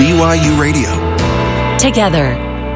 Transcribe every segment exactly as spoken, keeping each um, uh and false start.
B Y U Radio. Together.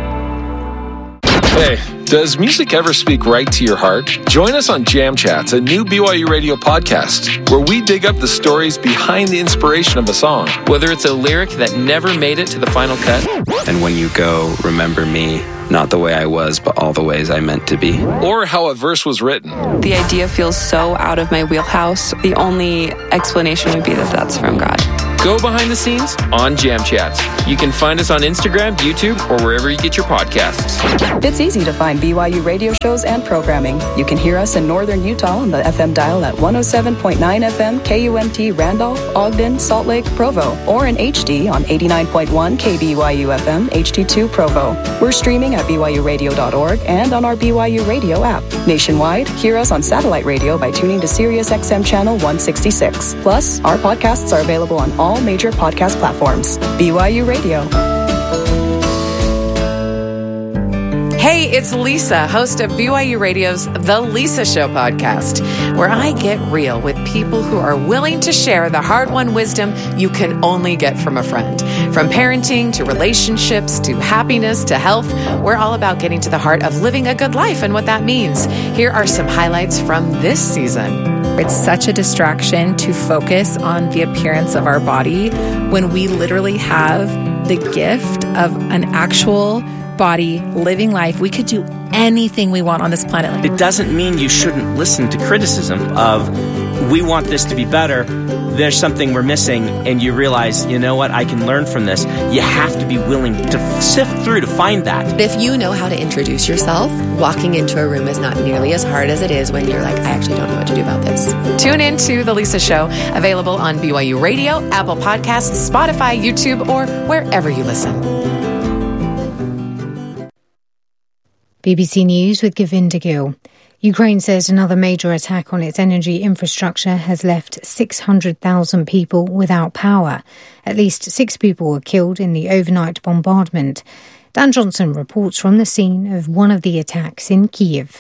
Hey, does music ever speak right to your heart? Join us on Jam Chats, a new B Y U Radio podcast, where we dig up the stories behind the inspiration of a song. Whether it's a lyric that never made it to the final cut. And when you go, remember me, not the way I was, but all the ways I meant to be. Or how a verse was written. The idea feels so out of my wheelhouse. The only explanation would be that that's from God. Go behind the scenes on Jam Chats. You can find us on Instagram, YouTube, or wherever you get your podcasts. It's easy to find B Y U radio shows and programming. You can hear us in northern Utah on the F M dial at one oh seven point nine F M K U M T Randolph, Ogden, Salt Lake, Provo, or in H D on eighty-nine point one K B Y U F M H D two Provo. We're streaming at B Y U radio dot org and on our B Y U Radio app. Nationwide, hear us on satellite radio by tuning to Sirius X M channel one sixty-six. Plus, our podcasts are available on all major podcast platforms. B Y U Radio. Hey, it's Lisa, host of B Y U Radio's The Lisa Show podcast, where I get real with people who are willing to share the hard-won wisdom you can only get from a friend. From parenting to relationships to happiness to health, we're all about getting to the heart of living a good life and what that means. Here are some highlights from this season. It's such a distraction to focus on the appearance of our body when we literally have the gift of an actual body living life. We could do anything we want on this planet. It doesn't mean you shouldn't listen to criticism of, we want this to be better, there's something we're missing, and you realize, you know what, I can learn from this. You have to be willing to sift through to find that. If you know how to introduce yourself, walking into a room is not nearly as hard as it is when you're like, I actually don't know what to do about this. Tune in to The Lisa Show, available on B Y U Radio, Apple Podcasts, Spotify, YouTube, or wherever you listen. B B C News with Govinda Gill. Ukraine says another major attack on its energy infrastructure has left six hundred thousand people without power. At least six people were killed in the overnight bombardment. Dan Johnson reports from the scene of one of the attacks in Kyiv.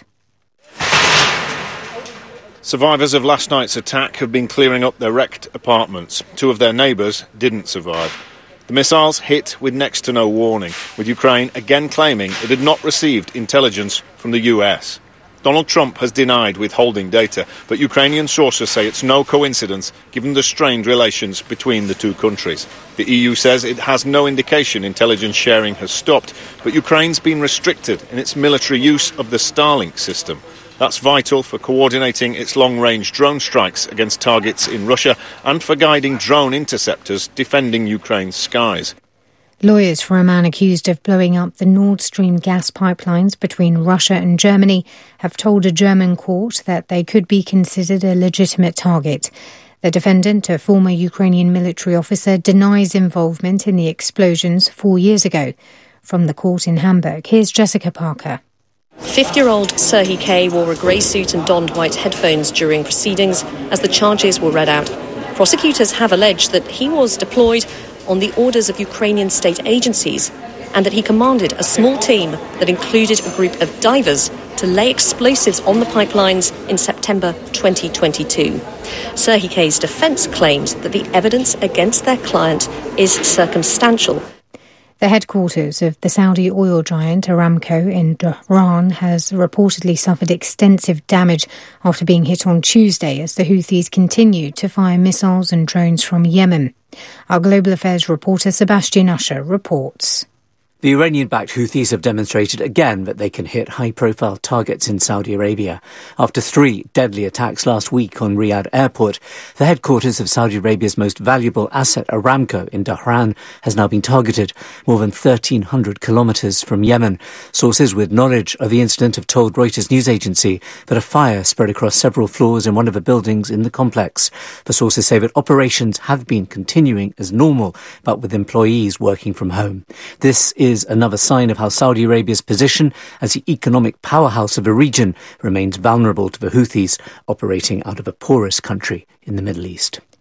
Survivors of last night's attack have been clearing up their wrecked apartments. Two of their neighbours didn't survive. The missiles hit with next to no warning, with Ukraine again claiming it had not received intelligence from the U S. Donald Trump has denied withholding data, but Ukrainian sources say it's no coincidence given the strained relations between the two countries. The E U says it has no indication intelligence sharing has stopped, but Ukraine's been restricted in its military use of the Starlink system. That's vital for coordinating its long-range drone strikes against targets in Russia and for guiding drone interceptors defending Ukraine's skies. Lawyers for a man accused of blowing up the Nord Stream gas pipelines between Russia and Germany have told a German court that they could be considered a legitimate target. The defendant, a former Ukrainian military officer, denies involvement in the explosions four years ago. From the court in Hamburg, here's Jessica Parker. fifty-year-old Serhiy K. wore a grey suit and donned white headphones during proceedings as the charges were read out. Prosecutors have alleged that he was deployed on the orders of Ukrainian state agencies and that he commanded a small team that included a group of divers to lay explosives on the pipelines in September twenty twenty-two. Serhiy K.'s defence claims that the evidence against their client is circumstantial. The headquarters of the Saudi oil giant Aramco in Dhahran has reportedly suffered extensive damage after being hit on Tuesday as the Houthis continued to fire missiles and drones from Yemen. Our Global Affairs reporter Sebastian Usher reports. The Iranian-backed Houthis have demonstrated again that they can hit high-profile targets in Saudi Arabia. After three deadly attacks last week on Riyadh Airport, the headquarters of Saudi Arabia's most valuable asset, Aramco, in Dhahran, has now been targeted more than thirteen hundred kilometres from Yemen. Sources with knowledge of the incident have told Reuters news agency that a fire spread across several floors in one of the buildings in the complex. The sources say that operations have been continuing as normal, but with employees working from home. This is another sign of how Saudi Arabia's position as the economic powerhouse of a region remains vulnerable to the Houthis operating out of a porous country in the Middle East.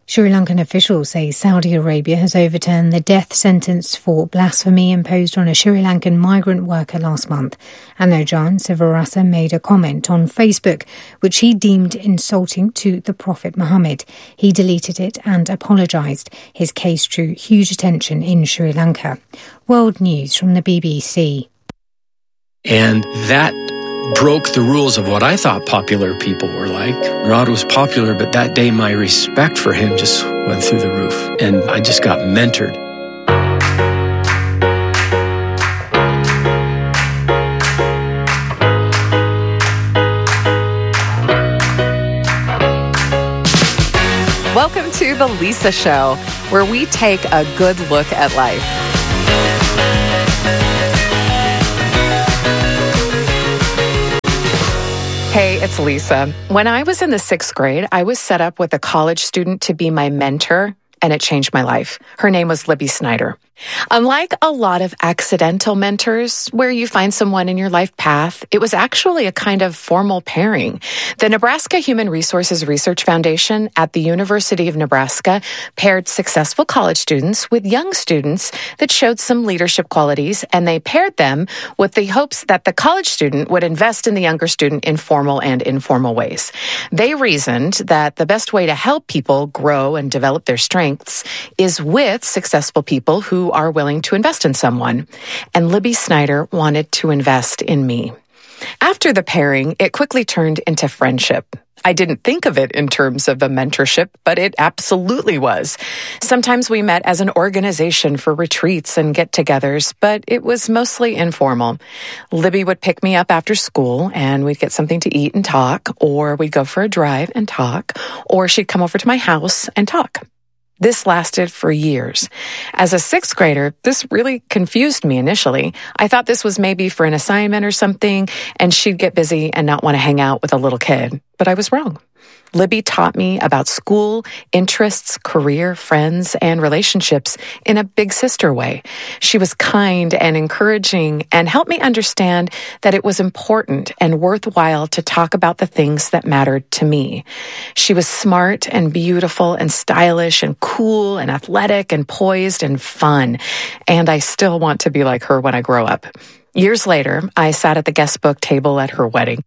Sri Lankan officials say Saudi Arabia has overturned the death sentence for blasphemy imposed on a Sri Lankan migrant worker last month. Anojan Sivarasa made a comment on Facebook, which he deemed insulting to the Prophet Muhammad. He deleted it and apologised. His case drew huge attention in Sri Lanka. World News from the B B C. And that broke the rules of what I thought popular people were like. Rod was popular, but that day my respect for him just went through the roof. And I just got mentored. Welcome to The Lisa Show, where we take a good look at life. Hey, it's Lisa. When I was in the sixth grade, I was set up with a college student to be my mentor, and it changed my life. Her name was Libby Snyder. Unlike a lot of accidental mentors, where you find someone in your life path, it was actually a kind of formal pairing. The Nebraska Human Resources Research Foundation at the University of Nebraska paired successful college students with young students that showed some leadership qualities, and they paired them with the hopes that the college student would invest in the younger student in formal and informal ways. They reasoned that the best way to help people grow and develop their strengths is with successful people who are willing to invest in someone. And Libby Snyder wanted to invest in me. After the pairing, it quickly turned into friendship. I didn't think of it in terms of a mentorship, but it absolutely was. Sometimes we met as an organization for retreats and get-togethers, but it was mostly informal. Libby would pick me up after school, and we'd get something to eat and talk, or we'd go for a drive and talk, or she'd come over to my house and talk. This lasted for years. As a sixth grader, this really confused me initially. I thought this was maybe for an assignment or something, and she'd get busy and not want to hang out with a little kid. But I was wrong. Libby taught me about school, interests, career, friends, and relationships in a big sister way. She was kind and encouraging and helped me understand that it was important and worthwhile to talk about the things that mattered to me. She was smart and beautiful and stylish and cool and athletic and poised and fun. And I still want to be like her when I grow up. Years later, I sat at the guest book table at her wedding.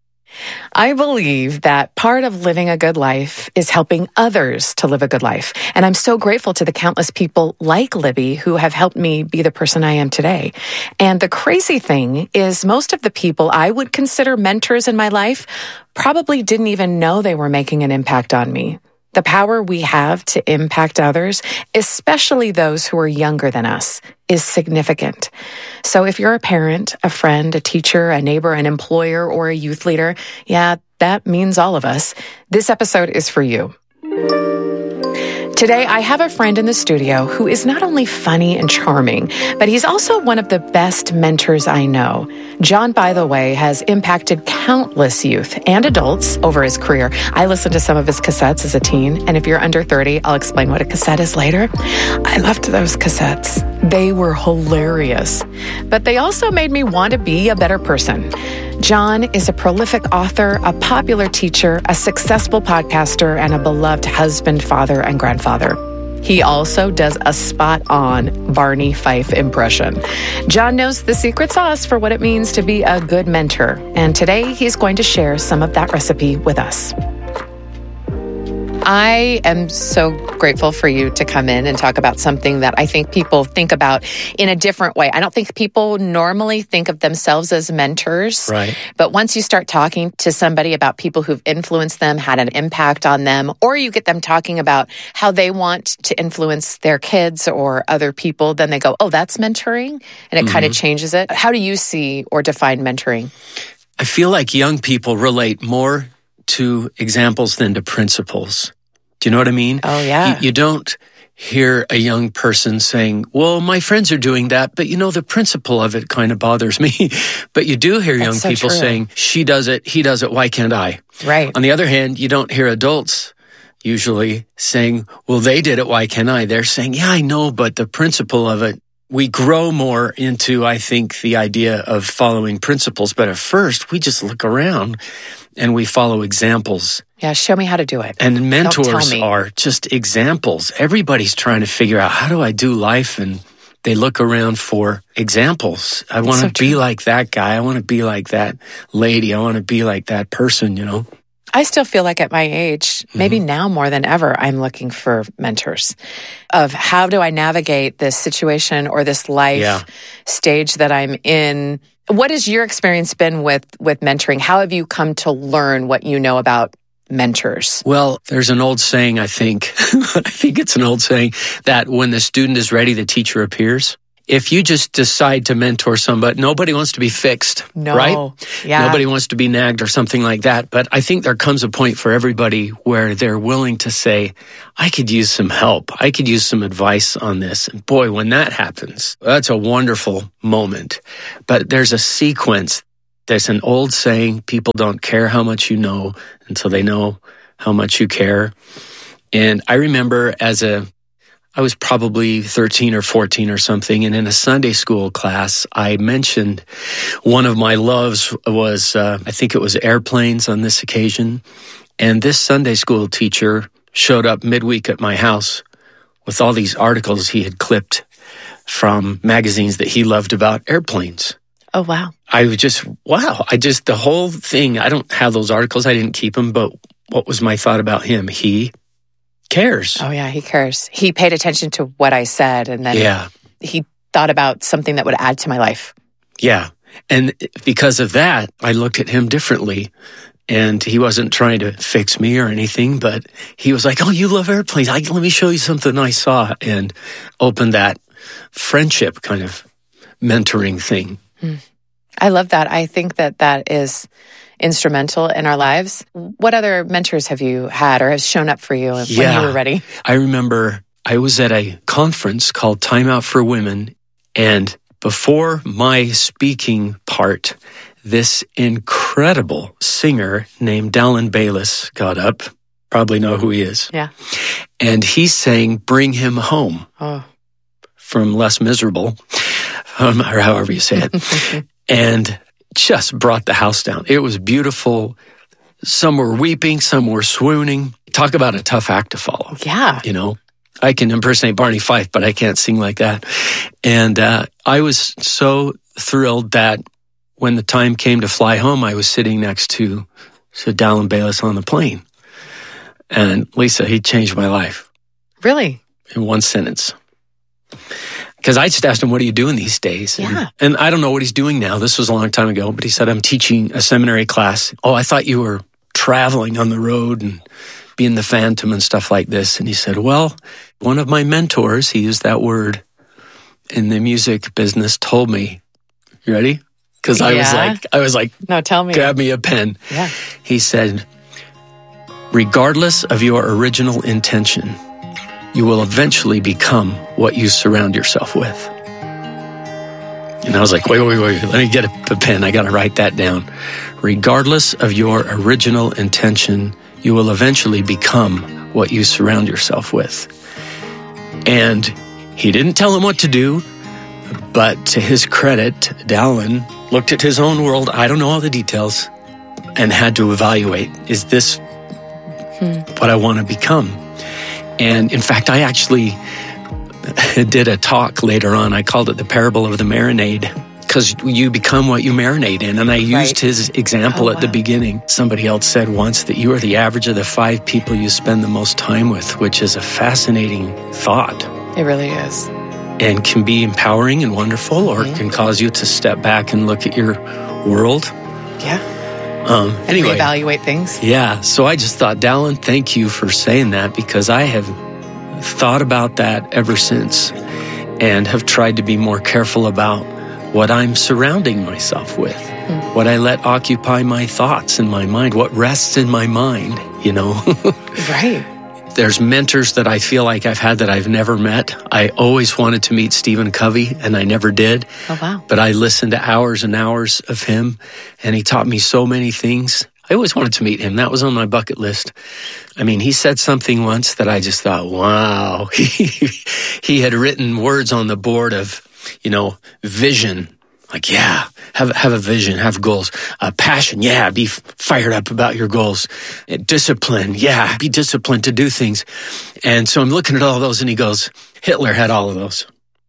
I believe that part of living a good life is helping others to live a good life. And I'm so grateful to the countless people like Libby who have helped me be the person I am today. And the crazy thing is most of the people I would consider mentors in my life probably didn't even know they were making an impact on me. The power we have to impact others, especially those who are younger than us, is significant. So if you're a parent, a friend, a teacher, a neighbor, an employer, or a youth leader, yeah, that means all of us. This episode is for you. Today, I have a friend in the studio who is not only funny and charming, but he's also one of the best mentors I know. John, by the way, has impacted countless youth and adults over his career. I listened to some of his cassettes as a teen, and if you're under thirty, I'll explain what a cassette is later. I loved those cassettes. They were hilarious, but they also made me want to be a better person. John is a prolific author, a popular teacher, a successful podcaster, and a beloved husband, father, and grandfather. He also does a spot-on Barney Fife impression. John knows the secret sauce for what it means to be a good mentor, and today he's going to share some of that recipe with us. I am so grateful for you to come in and talk about something that I think people think about in a different way. I don't think people normally think of themselves as mentors. Right. But once you start talking to somebody about people who've influenced them, had an impact on them, or you get them talking about how they want to influence their kids or other people, then they go, oh, that's mentoring? And it mm-hmm. kind of changes it. How do you see or define mentoring? I feel like young people relate more to examples than to principles. Do you know what I mean? Oh, yeah. You, you don't hear a young person saying, well, my friends are doing that, but you know, the principle of it kind of bothers me. But you do hear That's young so people true. saying, she does it, he does it, why can't I? Right. On the other hand, you don't hear adults usually saying, well, they did it, why can't I? They're saying, yeah, I know, but the principle of it. We grow more into, I think, the idea of following principles. But at first, we just look around and we follow examples. Yeah, show me how to do it. And mentors Don't tell me. are just examples. Everybody's trying to figure out, how do I do life? And they look around for examples. I want to so be true. like that guy. I want to be like that lady. I want to be like that person, you know? I still feel like at my age, maybe Mm-hmm. now more than ever, I'm looking for mentors of how do I navigate this situation or this life Yeah. stage that I'm in. What has your experience been with, with mentoring? How have you come to learn what you know about mentors? Well, there's an old saying, I think, I think it's an old saying, that when the student is ready, the teacher appears. If you just decide to mentor somebody, nobody wants to be fixed, No. right? Yeah. Nobody wants to be nagged or something like that. But I think there comes a point for everybody where they're willing to say, I could use some help. I could use some advice on this. And boy, when that happens, that's a wonderful moment. But there's a sequence. There's an old saying, people don't care how much you know until they know how much you care. And I remember as a I was probably thirteen or fourteen or something, and in a Sunday school class, I mentioned one of my loves was, uh, I think it was airplanes on this occasion, and this Sunday school teacher showed up midweek at my house with all these articles he had clipped from magazines that he loved about airplanes. Oh, wow. I was just, wow, I just, the whole thing, I don't have those articles, I didn't keep them, but what was my thought about him? He cares. Oh, yeah, he cares. He paid attention to what I said, and then Yeah. he thought about something that would add to my life. Yeah. And because of that, I looked at him differently. And he wasn't trying to fix me or anything, but he was like, oh, you love airplanes. I, let me show you something I saw, and opened that friendship kind of mentoring thing. I love that. I think that that is instrumental in our lives. What other mentors have you had or have shown up for you when Yeah. you were ready? I remember I was at a conference called Time Out for Women, and before my speaking part, this incredible singer named Dallin Baylis got up. Probably know who he is. Yeah. And he sang Bring Him Home Oh. from Les Miserable, um, or however you say it, and just brought the house down. It was beautiful. Some were weeping, some were swooning. Talk about a tough act to follow. Yeah. You know, I can impersonate Barney Fife, but I can't sing like that. And uh, I was so thrilled that when the time came to fly home, I was sitting next to, to Dallin Baylis on the plane. And Lisa, he changed my life. Really? In one sentence. Because I just asked him, what are you doing these days? Yeah. And, and I don't know what he's doing now. This was a long time ago, but he said, I'm teaching a seminary class. Oh, I thought you were traveling on the road and being the Phantom and stuff like this. And he said, well, one of my mentors, he used that word in the music business, told me, you ready? Because I was Yeah. like, I was like, No, tell me. grab me a pen. Yeah. He said, regardless of your original intention, you will eventually become what you surround yourself with. And I was like, wait, wait, wait, let me get a, a pen. I got to write that down. Regardless of your original intention, you will eventually become what you surround yourself with. And he didn't tell him what to do, but to his credit, Dallin looked at his own world, I don't know all the details, and had to evaluate, is this Hmm. what I want to become? And in fact, I actually did a talk later on. I called it the parable of the marinade, because you become what you marinate in. And I used Right. his example Oh, at the wow. beginning. Somebody else said once that you are the average of the five people you spend the most time with, which is a fascinating thought It really is. and can be empowering and wonderful, or Mhm. can cause you to step back and look at your world. Yeah. Um, And anyway. reevaluate things. Yeah, so I just thought, Dallin, thank you for saying that, because I have thought about that ever since and have tried to be more careful about what I'm surrounding myself with, Mm. what I let occupy my thoughts and my mind, what rests in my mind, you know. Right. There's mentors that I feel like I've had that I've never met. I always wanted to meet Stephen Covey, and I never did. Oh, wow. But I listened to hours and hours of him, and he taught me so many things. I always wanted to meet him. That was on my bucket list. I mean, he said something once that I just thought, wow. He had written words on the board of, you know, vision. Like, yeah, Have have a vision, have goals. Uh, passion, yeah, be f- fired up about your goals. Uh, discipline, yeah, be disciplined to do things. And so I'm looking at all those, and he goes, Hitler had all of those.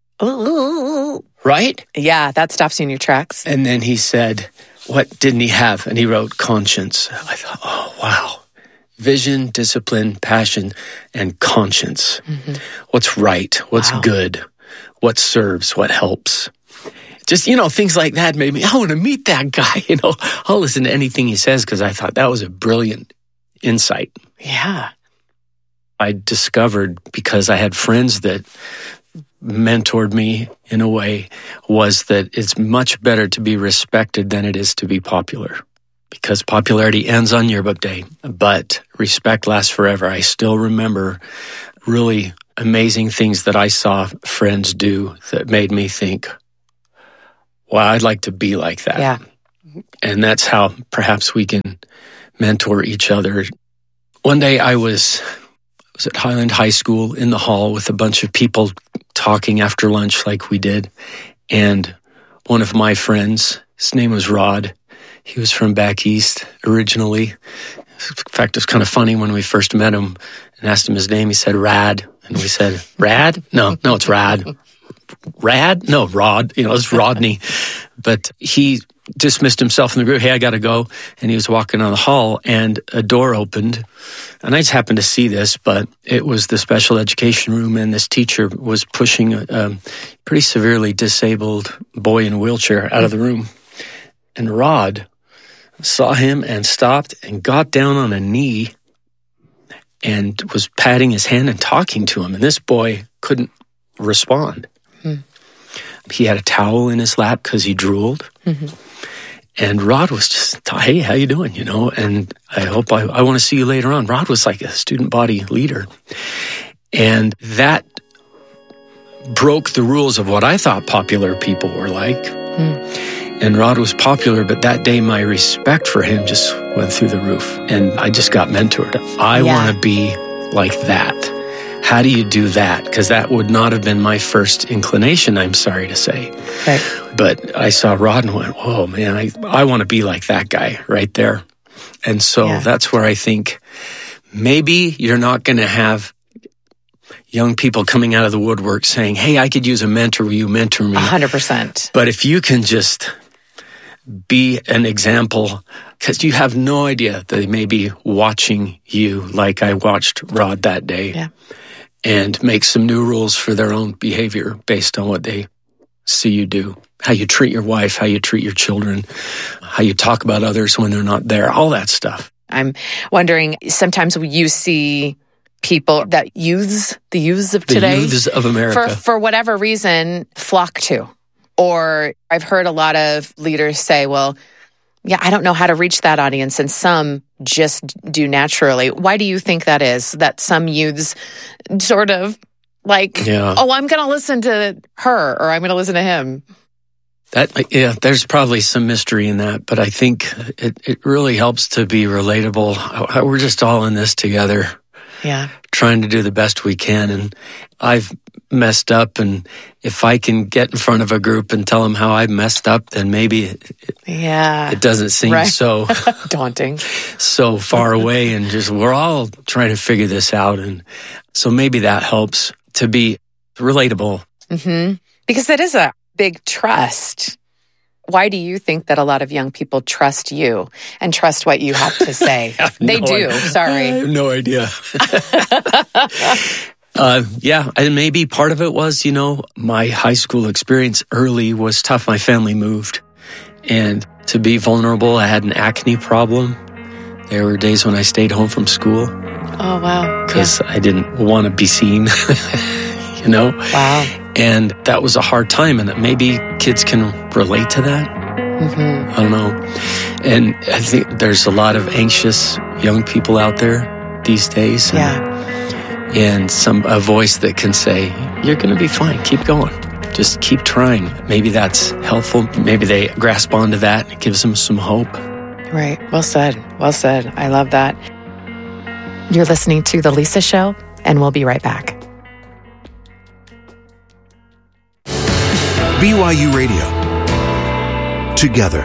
Ooh. Right? Yeah, that stops you in your tracks. And then he said, what didn't he have? And he wrote conscience. I thought, oh, wow. Vision, discipline, passion, and conscience. Mm-hmm. What's right? What's wow. good? What serves? What helps? Just, you know, things like that made me, I want to meet that guy. You know, I'll listen to anything he says because I thought that was a brilliant insight. Yeah. I discovered, because I had friends that mentored me in a way, was that it's much better to be respected than it is to be popular. Because popularity ends on yearbook day, but respect lasts forever. I still remember really amazing things that I saw friends do that made me think, wow, I'd like to be like that. Yeah. And that's how perhaps we can mentor each other. One day I was, was at Highland High School in the hall with a bunch of people talking after lunch like we did. And one of my friends, his name was Rod. He was from back east originally. In fact, it was kind of funny when we first met him and asked him his name. He said Rad. And we said, Rad? No, no, it's Rad. Rad? No, Rod. You know, it's Rodney. But he dismissed himself from the group. Hey, I got to go. And he was walking down the hall and a door opened. And I just happened to see this, but it was the special education room, and this teacher was pushing a, a pretty severely disabled boy in a wheelchair out of the room. And Rod saw him and stopped and got down on a knee and was patting his hand and talking to him. And this boy couldn't respond. Hmm. He had a towel in his lap because he drooled. Mm-hmm. And Rod was just, hey, how you doing? You know, and I hope I, I want to see you later on. Rod was like a student body leader. And that broke the rules of what I thought popular people were like. Hmm. And Rod was popular, but that day my respect for him just went through the roof. And I just got mentored. I yeah. want to be like that. How do you do that? Because that would not have been my first inclination, I'm sorry to say. Right. But I saw Rod and went, whoa, man, I, I want to be like that guy right there. And so yeah. that's where I think maybe you're not going to have young people coming out of the woodwork saying, hey, I could use a mentor. Will you mentor me? one hundred percent. But if you can just be an example, because you have no idea that they may be watching you like I watched Rod that day, yeah. and make some new rules for their own behavior based on what they see you do. How you treat your wife, how you treat your children, how you talk about others when they're not there, all that stuff. I'm wondering, sometimes you see people that youths, the youths of today, the youths of America, for, for whatever reason, flock to. Or I've heard a lot of leaders say, well, yeah, I don't know how to reach that audience. And some just do naturally. Why do you think that is? That some youths sort of like, yeah. oh, I'm going to listen to her or I'm going to listen to him. That yeah, there's probably some mystery in that, but I think it, it really helps to be relatable. We're just all in this together. Yeah. Trying to do the best we can. And I've messed up, and if I can get in front of a group and tell them how I messed up, then maybe it, yeah. it doesn't seem right. so daunting, so far away, and just we're all trying to figure this out. And so maybe that helps to be relatable. Mm-hmm. Because it is a big trust. Why do you think that a lot of young people trust you and trust what you have to say? They no do. idea. Sorry. I have no idea. uh, yeah, and maybe part of it was, you know, my high school experience early was tough. My family moved. And to be vulnerable, I had an acne problem. There were days when I stayed home from school. Oh, wow. Because yeah. I didn't want to be seen, you know? Wow. And that was a hard time, and maybe kids can relate to that. Mm-hmm. I don't know. And I think there's a lot of anxious young people out there these days. And, yeah. And some a voice that can say, you're going to be fine. Keep going. Just keep trying. Maybe that's helpful. Maybe they grasp onto that. It gives them some hope. Right. Well said. Well said. I love that. You're listening to The Lisa Show, and we'll be right back. B Y U Radio. together.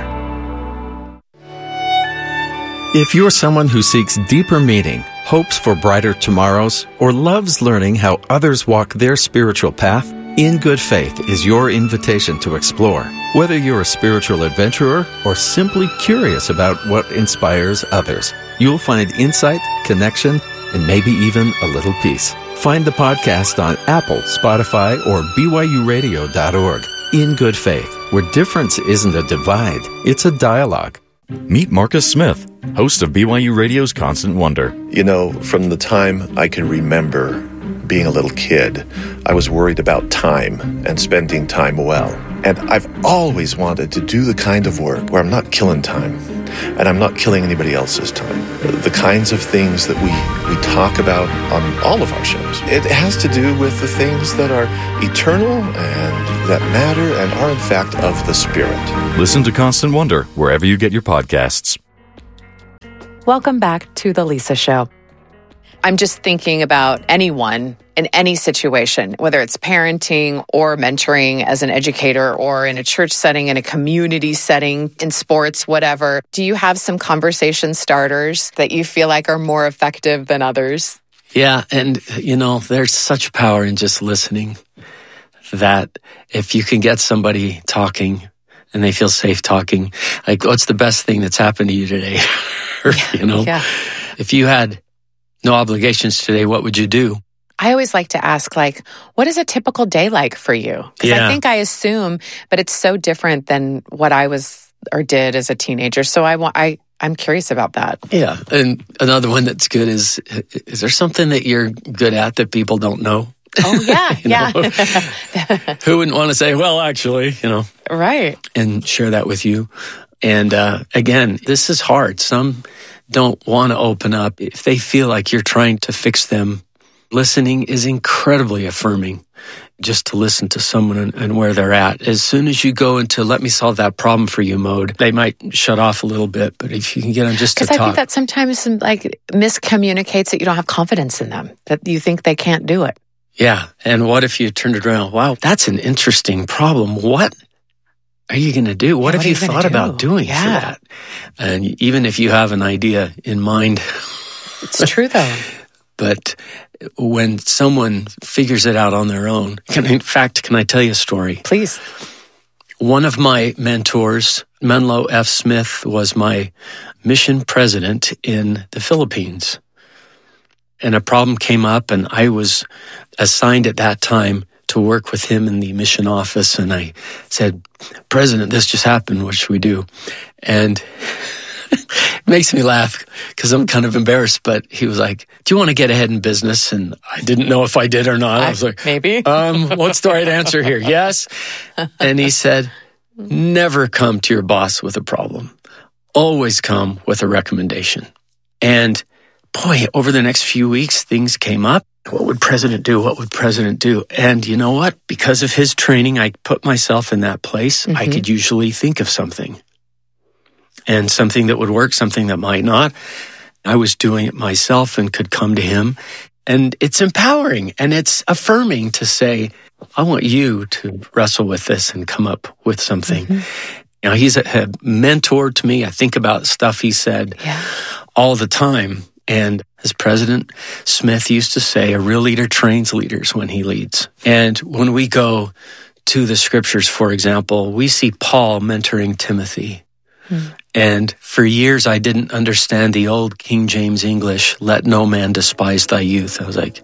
If you're someone who seeks deeper meaning, hopes for brighter tomorrows, or loves learning how others walk their spiritual path, In Good Faith is your invitation to explore. Whether you're a spiritual adventurer or simply curious about what inspires others, you'll find insight, connection, and maybe even a little peace. Find the podcast on Apple, Spotify, or B Y U radio dot org. In Good Faith, where difference isn't a divide, it's a dialogue. Meet Marcus Smith, host of B Y U Radio's Constant Wonder. You know, from the time I can remember being a little kid, I was worried about time and spending time well. And I've always wanted to do the kind of work where I'm not killing time and I'm not killing anybody else's time. The kinds of things that we, we talk about on all of our shows, it has to do with the things that are eternal and that matter and are in fact of the Spirit. Listen to Constant Wonder wherever you get your podcasts. Welcome back to The Lisa Show. I'm just thinking about anyone in any situation, whether it's parenting or mentoring as an educator or in a church setting, in a community setting, in sports, whatever. Do you have some conversation starters that you feel like are more effective than others? Yeah, and you know, there's such power in just listening that if you can get somebody talking and they feel safe talking, like, what's the best thing that's happened to you today? or, yeah, you know, yeah. If you had no obligations today, what would you do? I always like to ask, like, what is a typical day like for you? Because yeah. I think I assume, but it's so different than what I was or did as a teenager. So I want, I, I'm curious about that. Yeah. And another one that's good is, is there something that you're good at that people don't know? Oh, yeah, yeah. Who wouldn't want to say, well, actually, you know. Right. And share that with you. And uh, again, this is hard. Some don't want to open up if they feel like you're trying to fix them. Listening is incredibly affirming, just to listen to someone and, and where they're at. As soon as you go into let me solve that problem for you mode, they might shut off a little bit, but if you can get them just to talk. Because I think that sometimes some, like, miscommunicates that you don't have confidence in them, that you think they can't do it. Yeah. And what if you turned it around? Wow, that's an interesting problem. What are you going to do? What yeah, have what you you thought do? about doing yeah. for that? And even if you have an idea in mind. It's true, though. But when someone figures it out on their own, can, in fact, can I tell you a story? Please. One of my mentors, Menlo F. Smith, was my mission president in the Philippines. And a problem came up, and I was assigned at that time to work with him in the mission office. And I said, President, this just happened. What should we do? And it makes me laugh because I'm kind of embarrassed. But he was like, do you want to get ahead in business? And I didn't know if I did or not. I, I was like, maybe. um, what's the right answer here? Yes. And he said, never come to your boss with a problem. Always come with a recommendation. And boy, over the next few weeks, things came up. What would President do? What would President do? And you know what? Because of his training, I put myself in that place. Mm-hmm. I could usually think of something. And something that would work, something that might not. I was doing it myself and could come to him. And it's empowering and it's affirming to say, I want you to wrestle with this and come up with something. Mm-hmm. You know, he's a, a mentor to me. I think about stuff he said yeah. all the time. And as President Smith used to say, a real leader trains leaders when he leads. And when we go to the scriptures, for example, we see Paul mentoring Timothy. Hmm. And for years, I didn't understand the old King James English, let no man despise thy youth. I was like,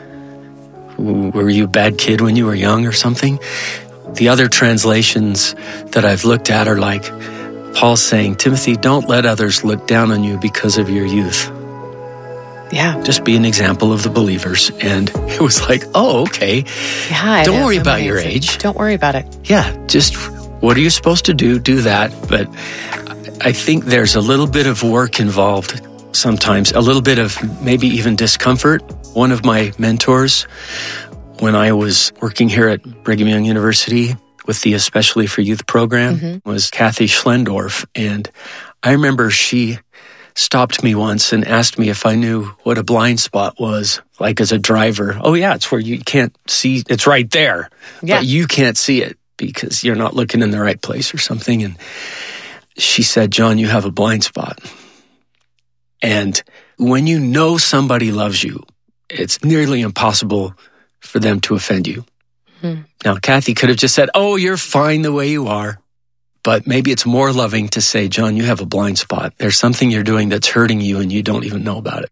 were you a bad kid when you were young or something? The other translations that I've looked at are like Paul saying, Timothy, don't let others look down on you because of your youth. Yeah. Just be an example of the believers. And it was like, oh, okay. Yeah. Don't worry about your age. Don't worry about it. Yeah. Just what are you supposed to do? Do that. But I think there's a little bit of work involved sometimes, a little bit of maybe even discomfort. One of my mentors, when I was working here at Brigham Young University with the Especially for Youth program, mm-hmm. was Kathy Schlendorf. And I remember she stopped me once and asked me if I knew what a blind spot was, like as a driver. Oh, yeah, it's where you can't see. It's right there, yeah. but you can't see it. because you're not looking in the right place or something. And she said, John, you have a blind spot. And when you know somebody loves you, it's nearly impossible for them to offend you. Hmm. Now, Kathy could have just said, oh, you're fine the way you are. But maybe it's more loving to say, John, you have a blind spot. There's something you're doing that's hurting you and you don't even know about it.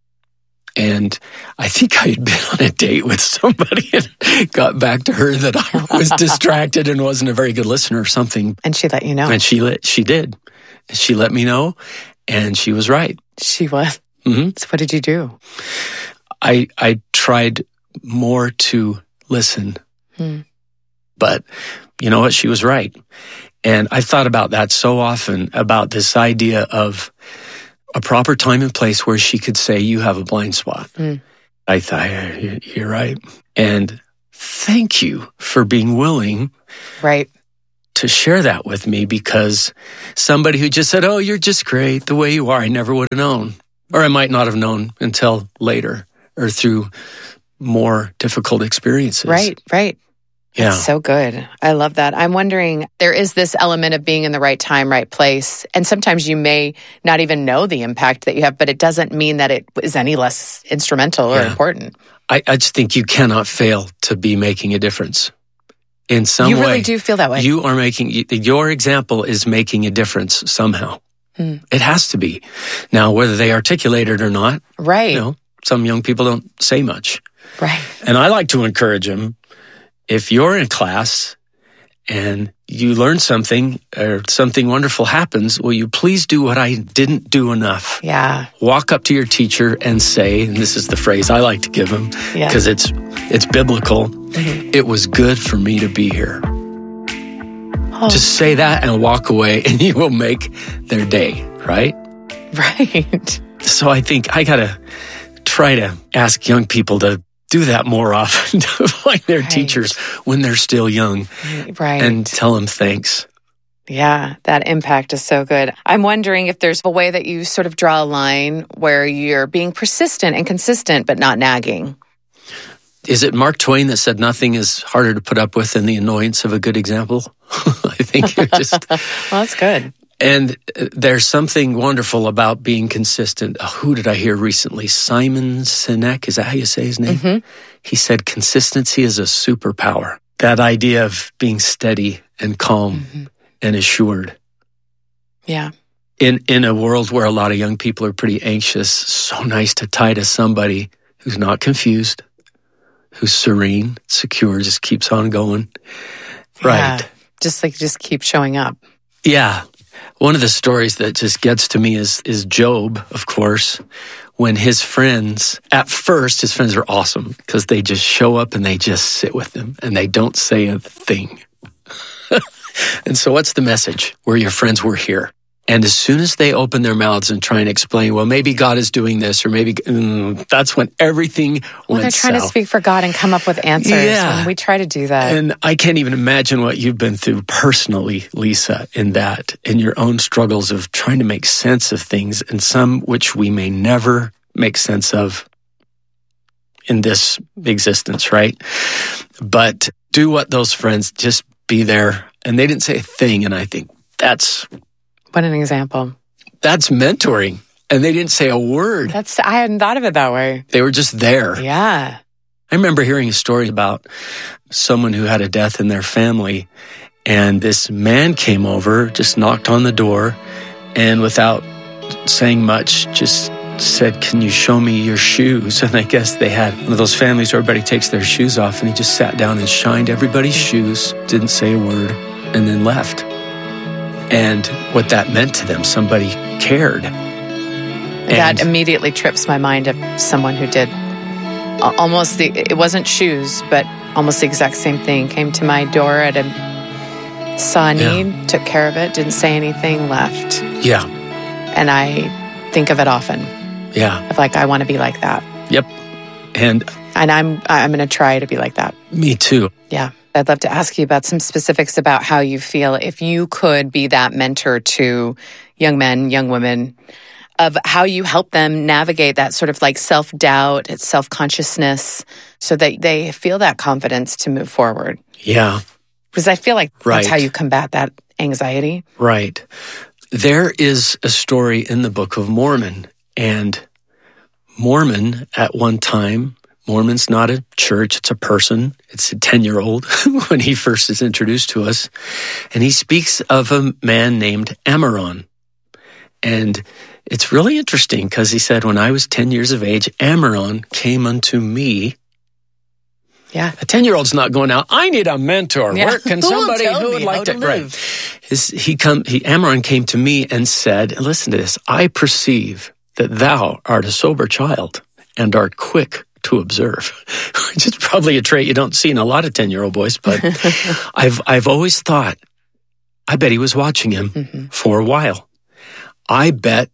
And I think I had been on a date with somebody and got back to her that I was distracted and wasn't a very good listener or something. And she let you know. And she let, she did. She let me know, and she was right. She was? Mm-hmm. So what did you do? I I tried more to listen. Hmm. But you know what? She was right. And I thought about that so often, about this idea of a proper time and place where she could say, you have a blind spot. Mm. I thought, yeah, you're right. And thank you for being willing right. to share that with me, because somebody who just said, oh, you're just great the way you are, I never would have known. Or I might not have known until later or through more difficult experiences. Right, right. Yeah. That's so good. I love that. I'm wondering, there is this element of being in the right time, right place. And sometimes you may not even know the impact that you have, but it doesn't mean that it is any less instrumental or Yeah. important. I, I just think you cannot fail to be making a difference in some You way. really do feel that way. You are making, your example is making a difference somehow. Hmm. It has to be. Now, whether they articulate it or not, right. you know, some young people don't say much. Right. And I like to encourage them. If you're in class and you learn something or something wonderful happens, will you please do what I didn't do enough? Yeah. Walk up to your teacher and say, and this is the phrase I like to give them Yeah. because it's it's biblical, Mm-hmm. it was good for me to be here. Oh. Just say that and walk away and you will make their day, right? Right. So I think I got to try to ask young people to do that more often, to find their Right. teachers when they're still young Right. and tell them thanks. Yeah, that impact is so good. I'm wondering if there's a way that you sort of draw a line where you're being persistent and consistent, but not nagging. Is it Mark Twain that said nothing is harder to put up with than the annoyance of a good example? I think it just... Well, that's good. And there's something wonderful about being consistent. Uh, Who did I hear recently? Simon Sinek, is that how you say his name? Mm-hmm. He said consistency is a superpower. That idea of being steady and calm Mm-hmm. and assured. Yeah. In in a world where a lot of young people are pretty anxious, so nice to tie to somebody who's not confused, who's serene, secure, just keeps on going. Right. Yeah. Just like, just keep showing up. Yeah. One of the stories that just gets to me is is Job, of course, when his friends, at first, his friends are awesome because they just show up and they just sit with him and they don't say a thing. And so what's the message? We're your friends, we're here. And as soon as they open their mouths and try and explain, well, maybe God is doing this, or maybe mm, that's when everything Well, went they're trying south. to speak for God and come up with answers. Yeah. When we try to do that. And I can't even imagine what you've been through personally, Lisa, in that, in your own struggles of trying to make sense of things, and some which we may never make sense of in this existence, right? But do what those friends, just be there. And they didn't say a thing, and I think that's... What an example. That's mentoring. And they didn't say a word. That's, I hadn't thought of it that way. They were just there. Yeah. I remember hearing a story about someone who had a death in their family, and this man came over, just knocked on the door, and without saying much, just said, can you show me your shoes? And I guess they had one of those families where everybody takes their shoes off, and he just sat down and shined everybody's shoes, didn't say a word, and then left. And what that meant to them, somebody cared. That immediately trips my mind of someone who did almost the, it wasn't shoes, but almost the exact same thing. Came to my door at a, saw a need, yeah. took care of it, didn't say anything, left. Yeah. And I think of it often. Yeah. Of like, I want to be like that. Yep. And and I'm I'm going to try to be like that. Me too. Yeah. I'd love to ask you about some specifics about how you feel if you could be that mentor to young men, young women, of how you help them navigate that sort of like self-doubt, self-consciousness, so that they feel that confidence to move forward. Yeah. Because I feel like Right. that's how you combat that anxiety. Right. There is a story in the Book of Mormon, and Mormon at one time, Mormon's not a church, it's a person. It's a ten-year-old when he first is introduced to us. And he speaks of a man named Amaron. And it's really interesting because he said, when I was ten years of age, Amaron came unto me. Yeah. A ten-year-old's not going out, I need a mentor. Yeah. Where can Who will somebody tell who would me like how to, to right. live? His, he come, he, Amaron came to me and said, listen to this, I perceive that thou art a sober child and art quick to observe, which is probably a trait you don't see in a lot of ten-year-old boys, but I've, I've always thought, I bet he was watching him mm-hmm. for a while. I bet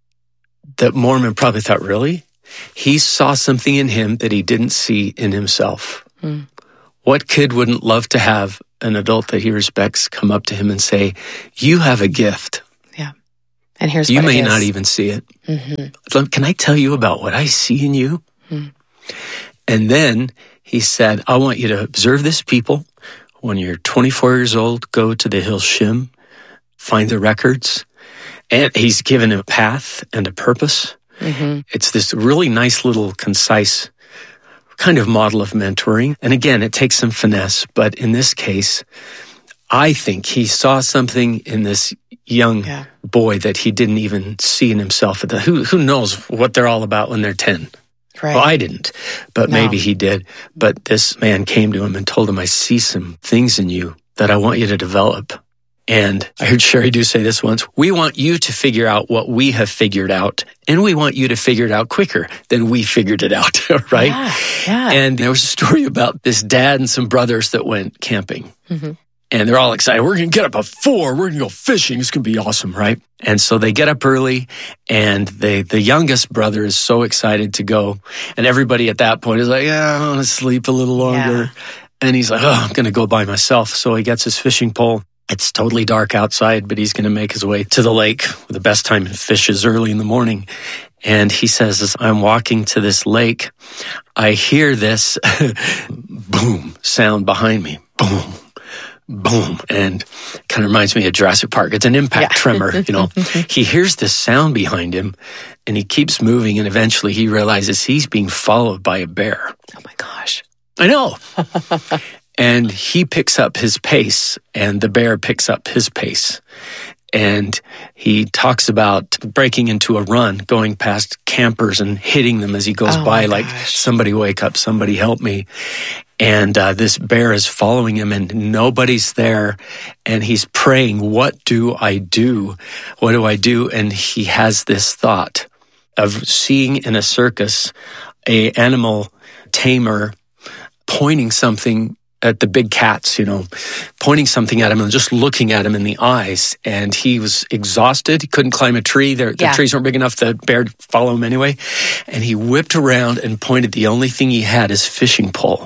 that Mormon probably thought, really? He saw something in him that he didn't see in himself. Mm. What kid wouldn't love to have an adult that he respects come up to him and say, you have a gift. Yeah. And here's you what it may is. not even see it. Mm-hmm. Can I tell you about what I see in you? Mm. And then he said, I want you to observe this people. When you're twenty-four years old, go to the Hill Shim, find the records. And he's given a path and a purpose. Mm-hmm. It's this really nice little concise kind of model of mentoring. And again, it takes some finesse, but in this case, I think he saw something in this young yeah. boy that he didn't even see in himself. Who, who knows what they're all about when they're ten? Right. Well, I didn't, but No. maybe he did. But this man came to him and told him, I see some things in you that I want you to develop. And I heard Sherry Do say this once, we want you to figure out what we have figured out, and we want you to figure it out quicker than we figured it out, right? Yeah, yeah. And there was a story about this dad and some brothers that went camping. Mm-hmm. And they're all excited. We're going to get up at four. We're going to go fishing. It's going to be awesome, right? And so they get up early, and they, the youngest brother is so excited to go. And everybody at that point is like, yeah, I want to sleep a little longer. Yeah. And he's like, oh, I'm going to go by myself. So he gets his fishing pole. It's totally dark outside, but he's going to make his way to the lake. The best time to fish is early in the morning. And he says, as I'm walking to this lake, I hear this boom sound behind me. Boom. Boom. And kind of reminds me of Jurassic Park. It's an impact Yeah. tremor, you know. He hears this sound behind him and he keeps moving, and eventually he realizes he's being followed by a bear. Oh my gosh. I know. And he picks up his pace and the bear picks up his pace. And he talks about breaking into a run, going past campers and hitting them as he goes Oh by, my like, gosh. somebody wake up, somebody help me. And uh, this bear is following him and nobody's there. And he's praying, what do I do? What do I do? And he has this thought of seeing in a circus a animal tamer pointing something at the big cats, you know, pointing something at him and just looking at him in the eyes. And he was exhausted. He couldn't climb a tree. The, the Yeah. trees weren't big enough. The bear to follow him anyway. And he whipped around and pointed the only thing he had, his fishing pole,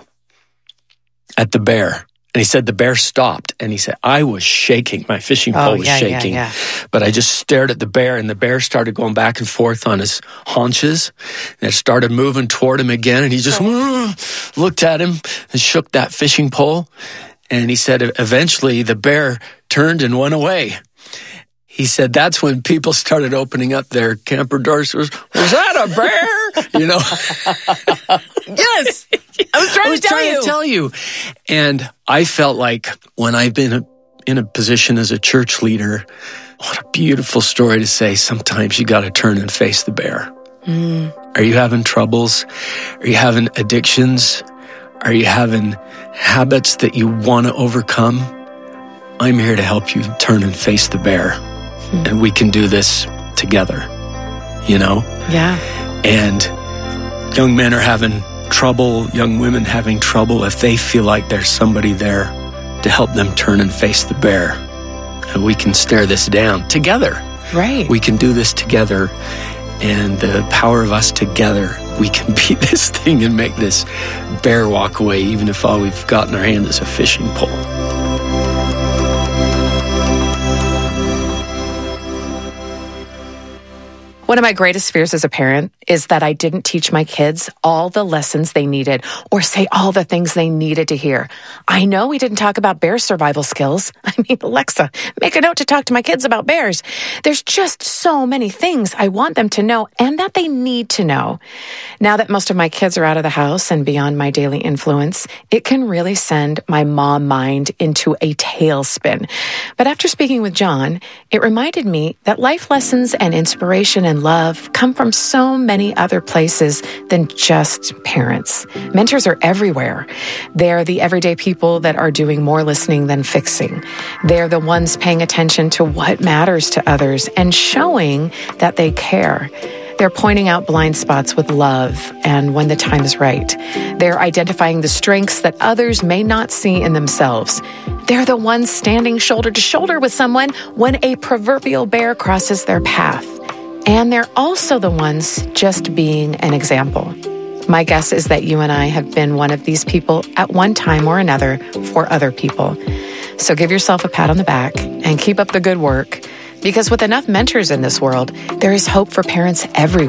at the bear. And he said the bear stopped. And he said, I was shaking. My fishing pole Oh, was yeah, yeah, shaking. yeah. But I just stared at the bear, and the bear started going back and forth on his haunches. And it started moving toward him again. And he just "Whoa," looked at him and shook that fishing pole. And he said eventually the bear turned and went away. He said that's when people started opening up their camper doors. Was, was that a bear? You know? Yes. I was trying I was to tell trying you. to tell you. And I felt like when I've been a, in a position as a church leader, what a beautiful story to say. Sometimes you got to turn and face the bear. Mm. Are you having troubles? Are you having addictions? Are you having habits that you want to overcome? I'm here to help you turn and face the bear. Hmm. And we can do this together, you know? Yeah. And young men are having trouble, young women having trouble, if they feel like there's somebody there to help them turn and face the bear. And we can stare this down together. Right. We can do this together. And the power of us together, we can beat this thing and make this bear walk away, even if all we've got in our hand is a fishing pole. One of my greatest fears as a parent is that I didn't teach my kids all the lessons they needed or say all the things they needed to hear. I know we didn't talk about bear survival skills. I mean, Alexa, make a note to talk to my kids about bears. There's just so many things I want them to know and that they need to know. Now that most of my kids are out of the house and beyond my daily influence, it can really send my mom mind into a tailspin. But after speaking with John, it reminded me that life lessons and inspiration and love come from so many other places than just parents. Mentors are everywhere. They're the everyday people that are doing more listening than fixing. They're the ones paying attention to what matters to others and showing that they care. They're pointing out blind spots with love and when the time is right. They're identifying the strengths that others may not see in themselves. They're the ones standing shoulder to shoulder with someone when a proverbial bear crosses their path. And they're also the ones just being an example. My guess is that you and I have been one of these people at one time or another for other people. So give yourself a pat on the back and keep up the good work, because with enough mentors in this world, there is hope for parents everywhere.